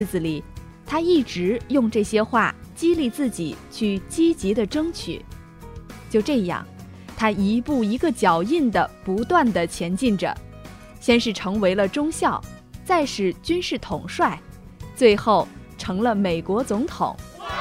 日子里，他一直用这些话激励自己去积极地争取。就这样，他一步一个脚印地不断地前进着，先是成为了中校，再是军事统帅，最后成了美国总统。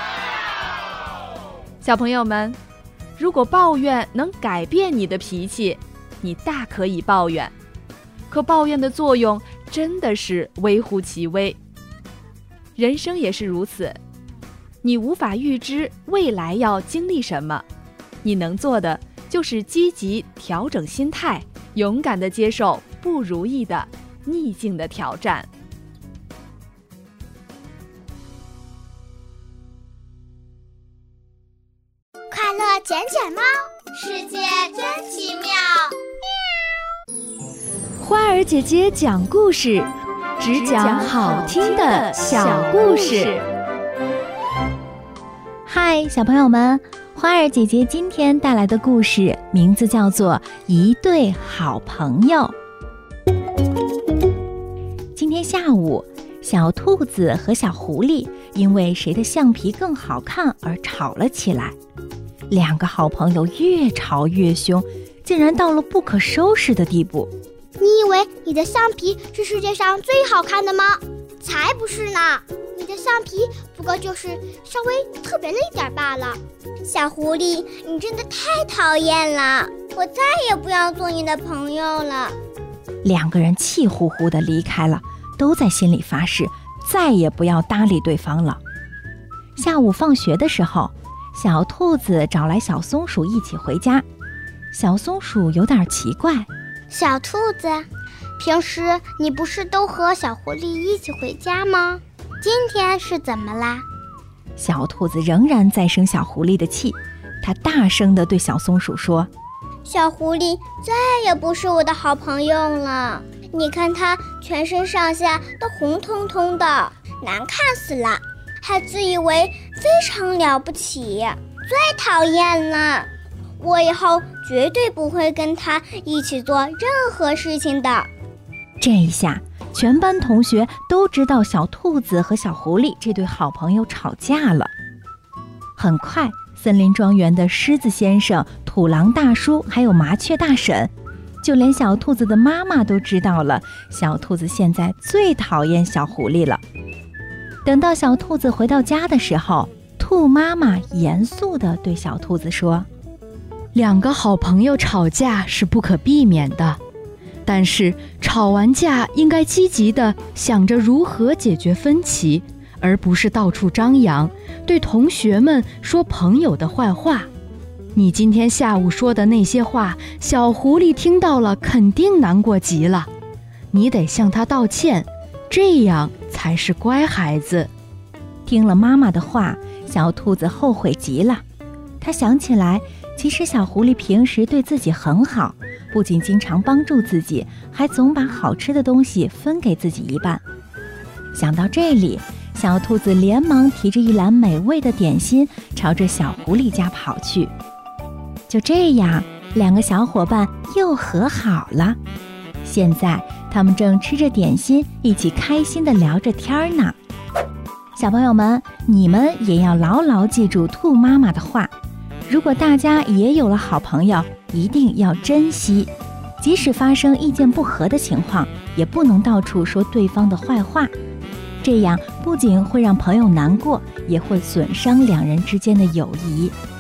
小朋友们，如果抱怨能改变你的脾气，你大可以抱怨，可抱怨的作用真的是微乎其微。人生也是如此，你无法预知未来要经历什么，你能做的就是积极调整心态，勇敢地接受不如意的逆境的挑战。 快乐捡捡猫，世界真奇妙。 花儿姐姐讲故事，只讲好听的小故事。 嗨，小朋友们，花儿姐姐今天带来的故事名字叫做《一对好朋友》。今天下午，小兔子和小狐狸因为谁的橡皮更好看而吵了起来。两个好朋友越吵越凶，竟然到了不可收拾的地步。 你以为你的橡皮是世界上最好看的吗？才不是呢，你的橡皮不过就是稍微特别了一点罢了。小狐狸，你真的太讨厌了，我再也不要做你的朋友了。 两个人气呼呼地离开了，都在心里发誓再也不要搭理对方了。下午放学的时候，小兔子找来小松鼠一起回家。小松鼠有点奇怪， 小兔子，平时你不是都和小狐狸一起回家吗？今天是怎么啦？ 小兔子仍然在生小狐狸的气，它大声地对小松鼠说： 小狐狸再也不是我的好朋友了，你看它全身上下都红彤彤的，难看死了，还自以为非常了不起，最讨厌了。我以后绝对不会跟他一起做任何事情的。 这一下，全班同学都知道小兔子和小狐狸这对好朋友吵架了。很快，森林庄园的狮子先生、土狼大叔还有麻雀大婶，就连小兔子的妈妈都知道了，小兔子现在最讨厌小狐狸了。等到小兔子回到家的时候，兔妈妈严肃地对小兔子说： 两个好朋友吵架是不可避免的，但是吵完架应该积极地想着如何解决分歧，而不是到处张扬，对同学们说朋友的坏话。你今天下午说的那些话，小狐狸听到了肯定难过极了，你得向他道歉，这样才是乖孩子。 听了妈妈的话，小兔子后悔极了。他想起来，其实小狐狸平时对自己很好，不仅经常帮助自己，还总把好吃的东西分给自己一半。想到这里，小兔子连忙提着一篮美味的点心朝着小狐狸家跑去。就这样，两个小伙伴又和好了。现在他们正吃着点心，一起开心地聊着天呢。小朋友们，你们也要牢牢记住兔妈妈的话，如果大家也有了好朋友，一定要珍惜，即使发生意见不合的情况，也不能到处说对方的坏话，这样不仅会让朋友难过，也会损伤两人之间的友谊。